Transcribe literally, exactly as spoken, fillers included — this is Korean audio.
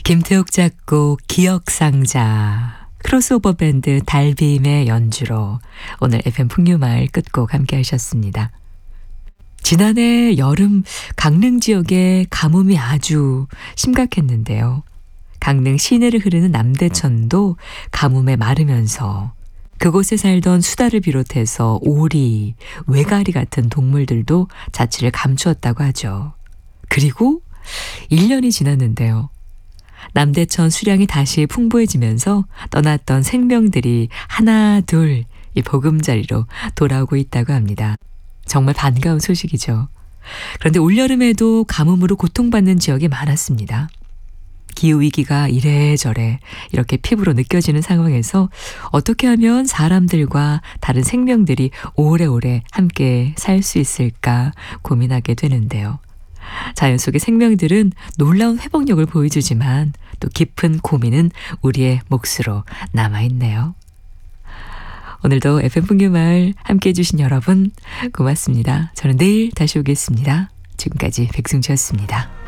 김태욱 작곡 기억상자 크로스오버 밴드 달빔의 연주로 오늘 에프엠 풍류마을 끝곡 함께 하셨습니다. 지난해 여름 강릉 지역에 가뭄이 아주 심각했는데요. 강릉 시내를 흐르는 남대천도 가뭄에 마르면서 그곳에 살던 수달을 비롯해서 오리, 외가리 같은 동물들도 자취를 감추었다고 하죠. 그리고 일 년이 지났는데요. 남대천 수량이 다시 풍부해지면서 떠났던 생명들이 하나 둘 이 보금자리로 돌아오고 있다고 합니다. 정말 반가운 소식이죠. 그런데 올여름에도 가뭄으로 고통받는 지역이 많았습니다. 기후위기가 이래저래 이렇게 피부로 느껴지는 상황에서 어떻게 하면 사람들과 다른 생명들이 오래오래 함께 살 수 있을까 고민하게 되는데요. 자연 속의 생명들은 놀라운 회복력을 보여주지만 또 깊은 고민은 우리의 몫으로 남아있네요. 오늘도 에프엠 풍류마을 함께해 주신 여러분 고맙습니다. 저는 내일 다시 오겠습니다. 지금까지 백승주였습니다.